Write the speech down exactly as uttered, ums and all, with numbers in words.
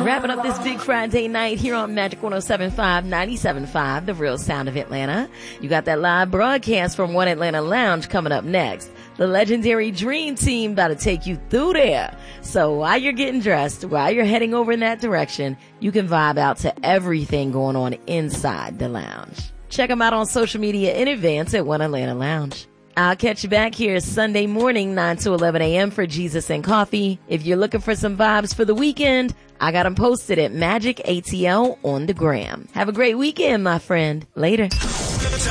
Wrapping up this big Friday night here on Magic one oh seven point five, ninety-seven point five, the real sound of Atlanta. You got that live broadcast from One Atlanta Lounge coming up next. The legendary Dream Team about to take you through there. So while you're getting dressed, while you're heading over in that direction, you can vibe out to everything going on inside the lounge. Check them out on social media in advance at One Atlanta Lounge. I'll catch you back here Sunday morning, nine to eleven a.m. for Jesus and Coffee. If you're looking for some vibes for the weekend, I got them posted at Magic A T L on the gram. Have a great weekend, my friend. Later.